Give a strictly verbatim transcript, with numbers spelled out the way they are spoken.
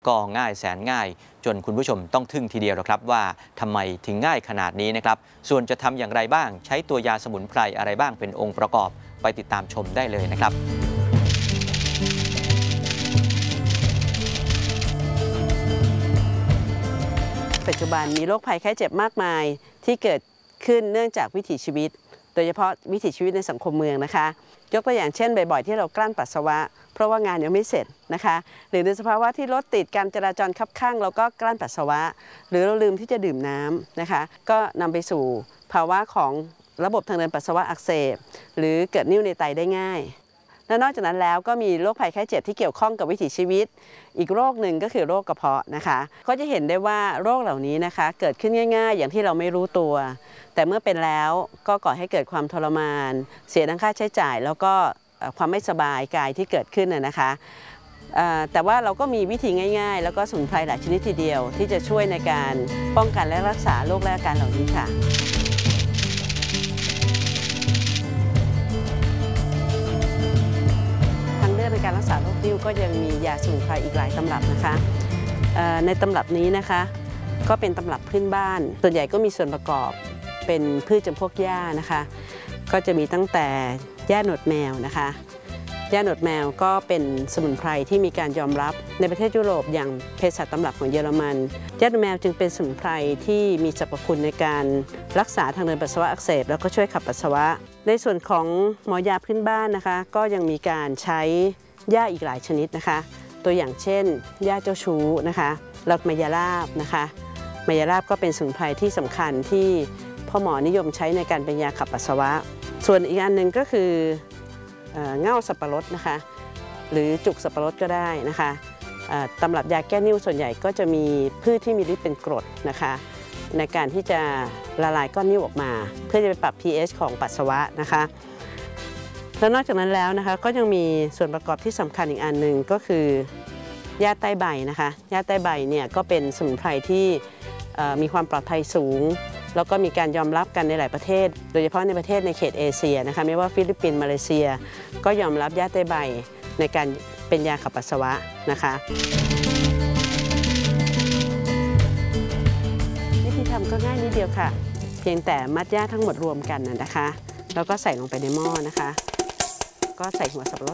ก็ง่ายแสนง่ายจนคุณผู้ชมต้องทึ่งทีเดียวหรอกครับว่าทำไมถึงง่ายขนาดนี้นะครับส่วนจะทำอย่างไรบ้างใช้ตัวยาสมุนไพรอะไรบ้างเป็นองค์ประกอบไปติดตามชมได้เลยนะครับปัจจุบันมีโรคภัยไข้เจ็บมากมายที่เกิดขึ้นเนื่องจากวิถีชีวิตโดยเฉพาะวิถีชีวิตในสังคมเมืองนะคะยกตัวอย่างเช่นบ่อยๆที่เรากลั้นปัสสาวะเพราะว่างานยังไม่เสร็จนะคะหรือในสภาวะที่รถติดการจราจรคับข้างเราก็กลั้นปัสสาวะหรือเราลืมที่จะดื่มน้ำนะคะก็นำไปสู่ภาวะของระบบทางเดินปัสสาวะอักเสบหรือเกิดนิ่วในไตได้ง่ายและนอกจากนั้นแล้วก็มีโรคภัยไข้เจ็บที่เกี่ยวข้องกับวิถีชีวิตอีกโรคหนึ่งก็คือโรคกระเพาะนะคะก็จะเห็นได้ว่าโรคเหล่านี้นะคะเกิดขึ้นง่ายๆอย่างที่เราไม่รู้ตัวแต่เมื่อเป็นแล้วก็ก่อให้เกิดความทรมานเสียทั้งค่าใช้จ่ายแล้วก็ความไม่สบายกายที่เกิดขึ้นนะคะแต่ว่าเราก็มีวิธีง่ายๆแล้วก็สมุนไพรหลายชนิดทีเดียวที่จะช่วยในการป้องกันและรักษาโรคและอาการเหล่านี้ค่ะในการรักษาโรคนิ่วก็ยังมียาสมุนไพรอีกหลายตำรับนะคะในตำรับนี้นะคะก็เป็นตำรับพื้นบ้านส่วนใหญ่ก็มีส่วนประกอบเป็นพืชจำพวกหญ้านะคะก็จะมีตั้งแต่หญ้าหนวดแมวนะคะหญ้าหนวดแมวก็เป็นสมุนไพรที่มีการยอมรับในประเทศยุโรปอย่างเภสัชตำรับของเยอรมันหญ้าหนวดแมวจึงเป็นสมุนไพรที่มีสรรพคุณในการรักษาทางเดินปัสสาวะอักเสบแล้วก็ช่วยขับปัสสาวะในส่วนของหมอยาพื้นบ้านนะคะก็ยังมีการใช้หญ้าอีกหลายชนิดนะคะตัวอย่างเช่นหญ้าเจ้าชู้นะคะแล้วมายาลาบนะคะมายาลาบก็เป็นสมุนไพรที่สำคัญที่พ่อหมอนิยมใช้ในการเป็นยาขับปัสสาวะส่วนอีกอันหนึ่งก็คือเง่าสับปะรดนะคะหรือจุกสับปะรดก็ได้นะคะตำรับยาแก้นิ่วส่วนใหญ่ก็จะมีพืชที่มีฤทธิ์เป็นกรดนะคะในการที่จะละลายก้อนนิ่วออกมาเพื่อจะไปปรับ pH ของปัสสาวะนะคะแล้วนอกจากนั้นแล้วนะคะก็ยังมีส่วนประกอบที่สำคัญอีกอันหนึ่งก็คือหญ้าใต้ใบนะคะหญ้าใต้ใบเนี่ยก็เป็นสมุนไพรที่มีความปลอดภัยสูงแล้วก็มีการยอมรับกันในหลายประเทศโดยเฉพาะในประเทศในเขตเอเชียนะคะไม่ว่าฟิลิปปินส์มาเลเซียก็ยอมรับหญ้าใต้ใบในการเป็นยาขับปัสสาวะนะคะวิธีทำก็ง่ายนิดเดียวค่ะเพียงแต่มัดหญ้าทั้งหมดรวมกันนะคะแล้วก็ใส่ลงไปในหม้อนะคะก็ใส่หัวสับปะรด